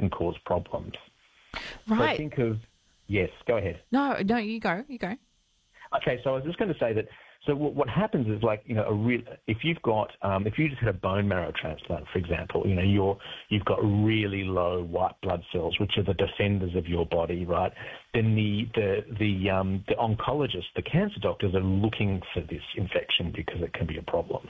can cause problems. Right. So think of, yes, go ahead. No, you go. Okay, so I was just going to say that. So what happens is, like, if you've got, if you just had a bone marrow transplant, for example, you've got really low white blood cells, which are the defenders of your body, right? Then the oncologists, the cancer doctors, are looking for this infection because it can be a problem.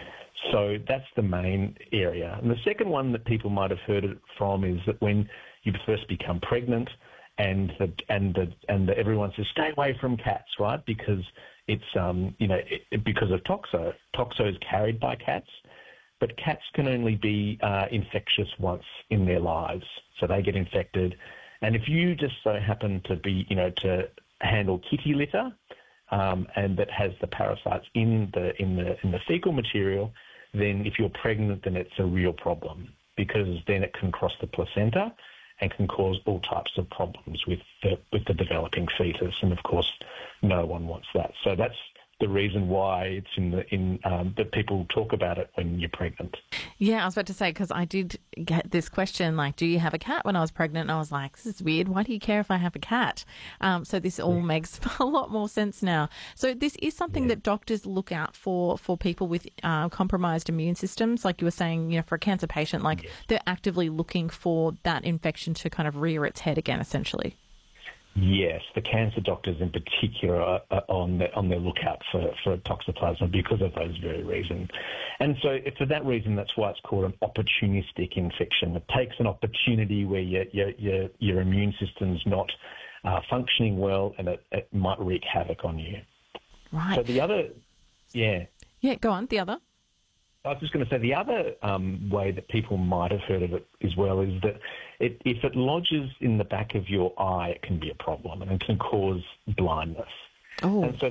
So that's the main area. And the second one that people might have heard it from is that when you first become pregnant, and everyone says stay away from cats, right? Because it's because of toxo. Toxo is carried by cats, but cats can only be infectious once in their lives, so they get infected. And if you just so happen to be, to handle kitty litter, and that has the parasites in the fecal material, then if you're pregnant, then it's a real problem, because then it can cross the placenta and can cause all types of problems with the developing fetus, and of course, no one wants that. So that's the reason why it's that people talk about it when you're pregnant. Yeah, I was about to say, because I did get this question, like, do you have a cat, when I was pregnant? And I was like, this is weird. Why do you care if I have a cat? So this all makes a lot more sense now. So this is something that doctors look out for people with compromised immune systems. Like you were saying, for a cancer patient, they're actively looking for that infection to kind of rear its head again, essentially. Yes, the cancer doctors in particular are on their lookout for toxoplasma because of those very reasons. And so for that reason, that's why it's called an opportunistic infection. It takes an opportunity where your immune system's not functioning well, and it might wreak havoc on you. Right. So the other, Yeah, go on, the other. I was just going to say the other way that people might have heard of it as well is that if it lodges in the back of your eye, it can be a problem, and it can cause blindness. Oh. And so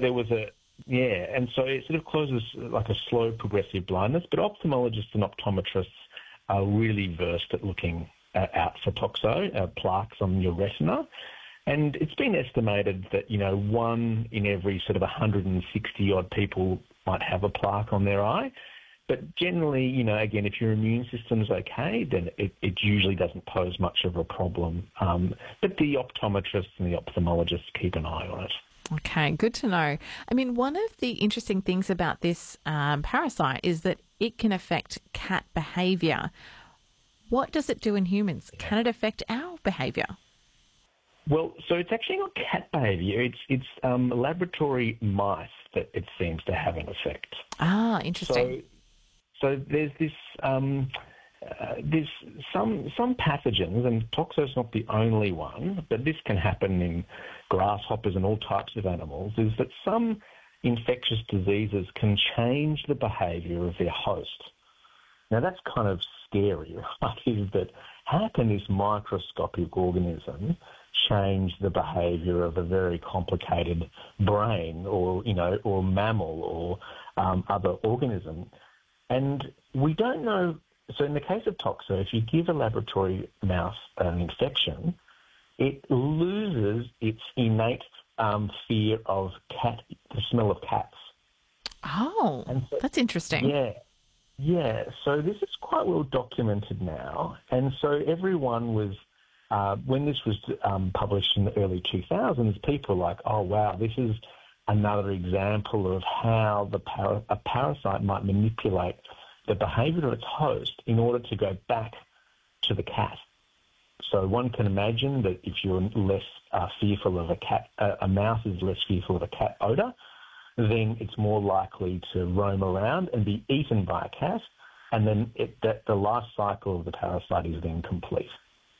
and so it sort of causes like a slow progressive blindness, but ophthalmologists and optometrists are really versed at looking out for toxo, plaques on your retina. And it's been estimated that, 1 in every sort of 160 odd people might have a plaque on their eye. But generally, again, if your immune system's okay, then it usually doesn't pose much of a problem. But the optometrists and the ophthalmologists keep an eye on it. Okay, good to know. I mean, one of the interesting things about this parasite is that it can affect cat behaviour. What does it do in humans? Can it affect our behaviour? Well, so it's actually not cat behaviour. It's laboratory mice that it seems to have an effect. Ah, interesting. So there's this, there's some pathogens, and toxo's not the only one, but this can happen in grasshoppers and all types of animals, is that some infectious diseases can change the behaviour of their host. Now that's kind of scary, right? Is that how can this microscopic organism change the behaviour of a very complicated brain or mammal or other organism? And we don't know. So in the case of toxo, if you give a laboratory mouse an infection, it loses its innate fear of the smell of cats. Oh, and so, that's interesting. Yeah. So this is quite well documented now. And so everyone was, when this was published in the early 2000s, people were like, oh, wow, this is another example of how a parasite might manipulate the behaviour of its host in order to go back to the cat. So one can imagine that if you're less fearful of a cat, a mouse is less fearful of a cat odour, then it's more likely to roam around and be eaten by a cat, and then the life cycle of the parasite is then complete.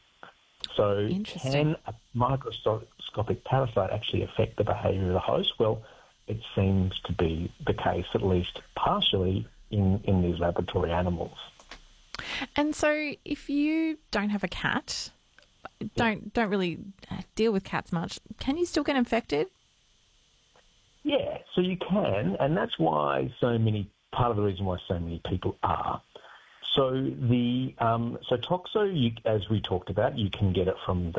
So can a microscopic parasite actually affect the behaviour of the host? Well, it seems to be the case, at least partially, in these laboratory animals. And so if you don't have a cat, don't really deal with cats much, can you still get infected? Yeah, so you can, and that's why part of the reason why so many people are. So so toxo, as we talked about, you can get it from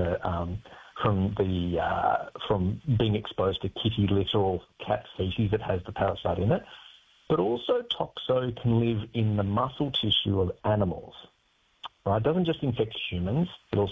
being exposed to kitty litter or cat feces that has the parasite in it. But also toxo can live in the muscle tissue of animals. Right? It doesn't just infect humans; it also